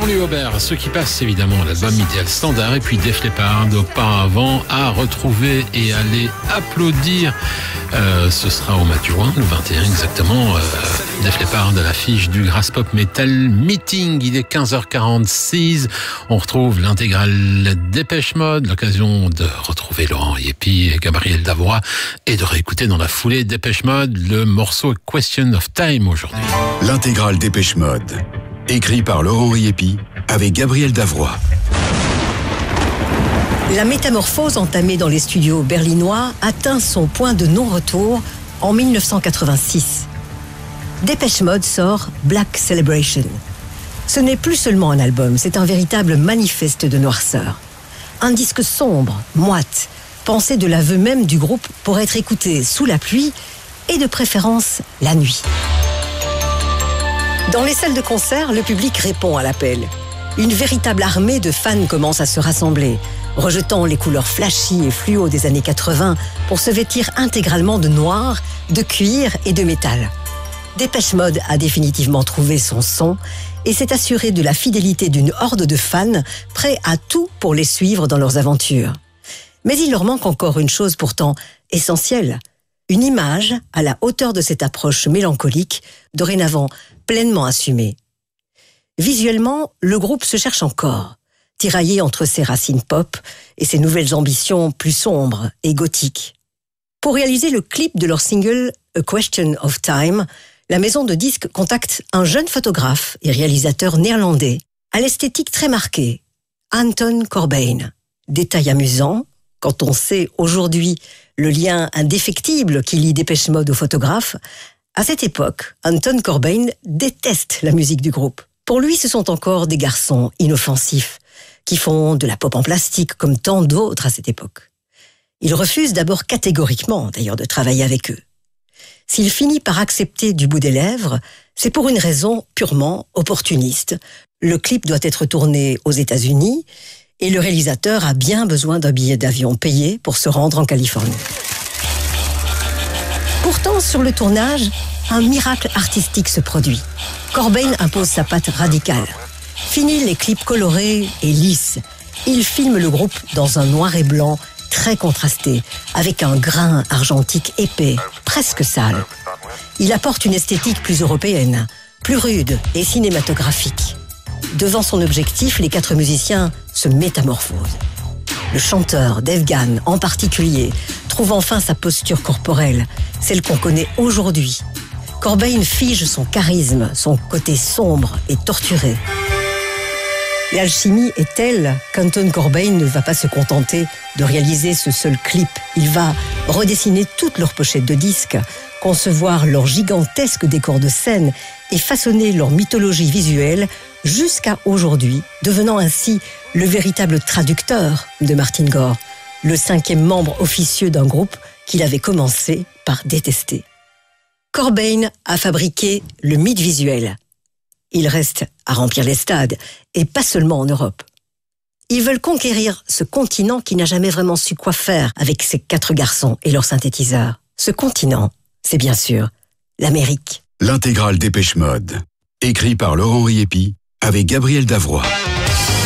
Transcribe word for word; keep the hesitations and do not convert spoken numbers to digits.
Jean-Louis Aubert, ce qui passe évidemment l'album Idéal Standard et puis Def Leppard auparavant à retrouver et aller applaudir. Euh, ce sera au mois de juin, le vingt et un exactement. Euh, Def Leppard à l'affiche du Grass Pop Metal Meeting. Il est quinze heures quarante-six. On retrouve l'intégrale Dépêche Mode, l'occasion de retrouver Laurent Yepy et Gabriel Davorat et de réécouter dans la foulée Dépêche Mode le morceau Question of Time aujourd'hui. L'intégrale Dépêche Mode, écrit par Laurent Yepy avec Gabriel Davorat. La métamorphose entamée dans les studios berlinois atteint son point de non-retour en mille neuf cent quatre-vingt-six. Dépêche Mode sort Black Celebration. Ce n'est plus seulement un album, c'est un véritable manifeste de noirceur. Un disque sombre, moite, pensé de l'aveu même du groupe pour être écouté sous la pluie et de préférence la nuit. Dans les salles de concert, le public répond à l'appel. Une véritable armée de fans commence à se rassembler, rejetant les couleurs flashy et fluo des années quatre-vingts pour se vêtir intégralement de noir, de cuir et de métal. Dépêche Mode a définitivement trouvé son son et s'est assuré de la fidélité d'une horde de fans prêts à tout pour les suivre dans leurs aventures. Mais il leur manque encore une chose pourtant essentielle, une image à la hauteur de cette approche mélancolique, dorénavant pleinement assumée. Visuellement, le groupe se cherche encore, tiraillé entre ses racines pop et ses nouvelles ambitions plus sombres et gothiques. Pour réaliser le clip de leur single A Question of Time, la maison de disques contacte un jeune photographe et réalisateur néerlandais à l'esthétique très marquée, Anton Corbijn. Détail amusant, quand on sait aujourd'hui le lien indéfectible qui lie Dépêche Mode au photographe, à cette époque, Anton Corbijn déteste la musique du groupe. Pour lui, ce sont encore des garçons inoffensifs qui font de la pop en plastique comme tant d'autres à cette époque. Il refuse d'abord catégoriquement, d'ailleurs, de travailler avec eux. S'il finit par accepter du bout des lèvres, c'est pour une raison purement opportuniste. Le clip doit être tourné aux États-Unis et le réalisateur a bien besoin d'un billet d'avion payé pour se rendre en Californie. Pourtant, sur le tournage, un miracle artistique se produit. Corbijn impose sa patte radicale. Fini les clips colorés et lisses. Il filme le groupe dans un noir et blanc très contrasté, avec un grain argentique épais, presque sale. Il apporte une esthétique plus européenne, plus rude et cinématographique. Devant son objectif, les quatre musiciens se métamorphosent. Le chanteur, Dave Gahan en particulier, trouve enfin sa posture corporelle, celle qu'on connaît aujourd'hui. Corbijn fige son charisme, son côté sombre et torturé. L'alchimie est telle qu'Anton Corbijn ne va pas se contenter de réaliser ce seul clip. Il va redessiner toutes leurs pochettes de disques, concevoir leurs gigantesques décors de scène et façonner leur mythologie visuelle jusqu'à aujourd'hui, devenant ainsi le véritable traducteur de Martin Gore, le cinquième membre officieux d'un groupe qu'il avait commencé par détester. Corbijn a fabriqué le mythe visuel. Il reste à remplir les stades, et pas seulement en Europe. Ils veulent conquérir ce continent qui n'a jamais vraiment su quoi faire avec ces quatre garçons et leurs synthétiseurs. Ce continent, c'est bien sûr l'Amérique. L'intégrale Dépêche Mode, écrit par Laurent Yepy avec Gabriel Davorat.